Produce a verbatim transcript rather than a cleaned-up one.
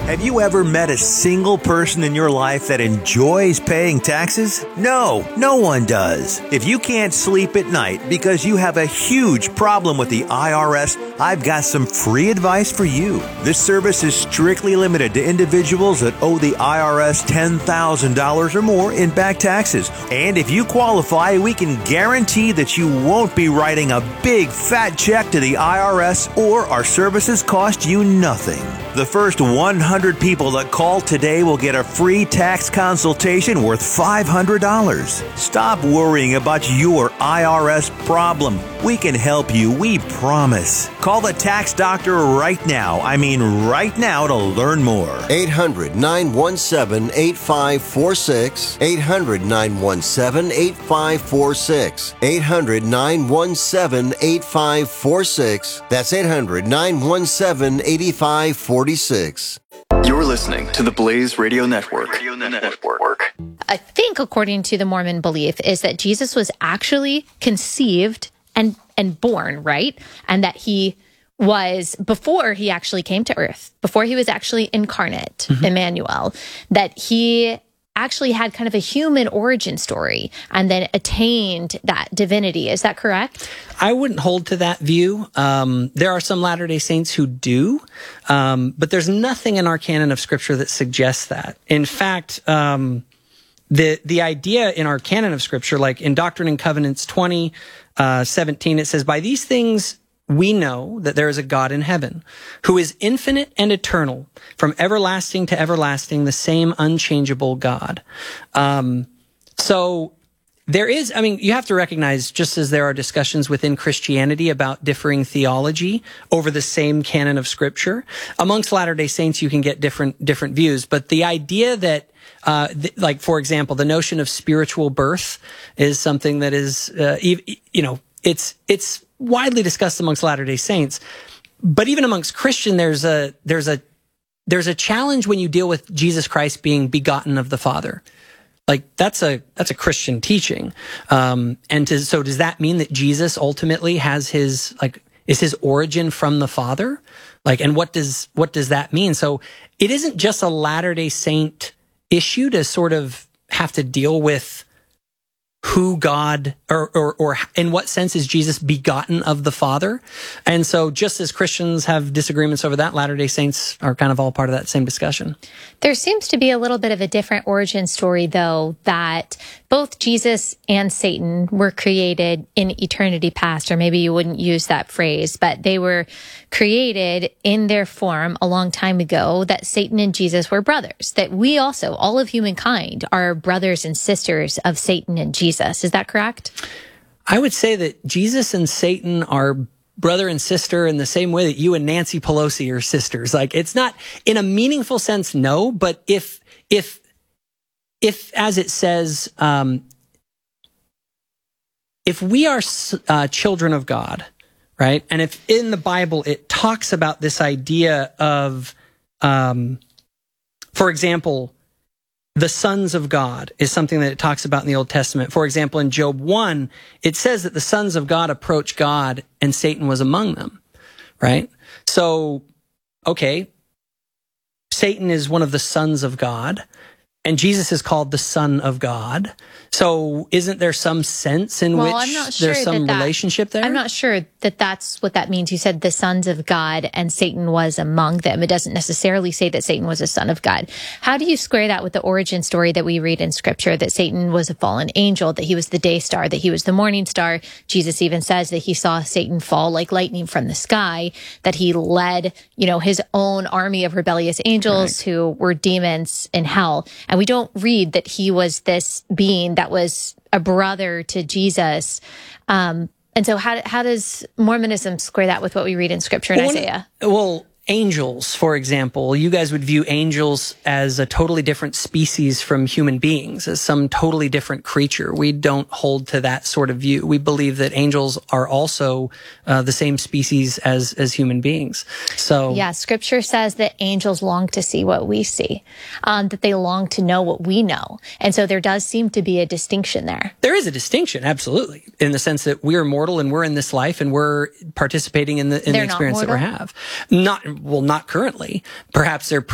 Have you ever met a single person in your life that enjoys paying taxes? No, no one does. If you can't sleep at night because you have a huge problem with the I R S, I've got some free advice for you. This service is strictly limited to individuals that owe the I R S ten thousand dollars or more in back taxes. And if you qualify, we can guarantee that you won't be writing a big fat check to the I R S, or our services cost you nothing. The first one hundred people that call today will get a free tax consultation worth five hundred dollars. Stop worrying about your I R S problem. We can help you, we promise. Call the tax doctor right now. I mean right now to learn more. eight hundred, nine one seven, eight five four six. eight hundred, nine one seven, eight five four six. eight hundred, nine one seven, eight five four six. That's eight hundred, nine one seven, eight five four six. You're listening to the Blaze Radio Network. Radio Network. I think, according to the Mormon belief, is that Jesus was actually conceived and and born, right? And that he was, before he actually came to earth, before he was actually incarnate, mm-hmm. Emmanuel, that he actually had kind of a human origin story and then attained that divinity. Is that correct? I wouldn't hold to that view. Um, there are some Latter-day Saints who do, um, but there's nothing in our canon of Scripture that suggests that. In fact, um, the the idea in our canon of Scripture, like in Doctrine and Covenants twenty, uh, seventeen, it says, "By these things we know that there is a God in heaven, who is infinite and eternal, from everlasting to everlasting, the same unchangeable God." Um, so there is, I mean, you have to recognize, just as there are discussions within Christianity about differing theology over the same canon of Scripture, amongst Latter-day Saints you can get different different views. But the idea that, uh, th- like, for example, the notion of spiritual birth is something that is, uh, e- you know, it's it's widely discussed amongst Latter-day Saints, but even amongst Christian, there's a there's a there's a challenge when you deal with Jesus Christ being begotten of the Father. Like that's a that's a Christian teaching, um, and to, so does that mean that Jesus ultimately has his like is his origin from the Father? Like, and what does what does that mean? So it isn't just a Latter-day Saint issue to sort of have to deal with who God, or, or, or in what sense is Jesus begotten of the Father? And so just as Christians have disagreements over that, Latter-day Saints are kind of all part of that same discussion. There seems to be a little bit of a different origin story, though, that both Jesus and Satan were created in eternity past, or maybe you wouldn't use that phrase, but they were created in their form a long time ago, that Satan and Jesus were brothers, that we also, all of humankind, are brothers and sisters of Satan and Jesus. Is that correct? I would say that Jesus and Satan are brother and sister in the same way that you and Nancy Pelosi are sisters. Like, it's not in a meaningful sense, no, but if, if, if, as it says, um, if we are uh, children of God, right? And if in the Bible it talks about this idea of, um, for example, the sons of God is something that it talks about in the Old Testament. For example, in Job one, it says that the sons of God approached God and Satan was among them, right? So, okay, Satan is one of the sons of God, and Jesus is called the Son of God. So isn't there some sense in well, which I'm not sure there's some that that, relationship there? I'm not sure that that's what that means. You said the sons of God and Satan was among them. It doesn't necessarily say that Satan was a son of God. How do you square that with the origin story that we read in Scripture, that Satan was a fallen angel, that he was the day star, that he was the morning star? Jesus even says that he saw Satan fall like lightning from the sky, that he led, you know, his own army of rebellious angels, right, who were demons in hell. And we don't read that he was this being that was a brother to Jesus. Um, and so how, how does Mormonism square that with what we read in Scripture in well, Isaiah? Well, angels, for example, you guys would view angels as a totally different species from human beings, as some totally different creature. We don't hold to that sort of view. We believe that angels are also uh, the same species as as human beings. So yeah, Scripture says that angels long to see what we see, um, that they long to know what we know. And so there does seem to be a distinction there. There is a distinction, absolutely, in the sense that we are mortal and we're in this life and we're participating in the, in the experience that we have. Not Well, not currently. Perhaps they're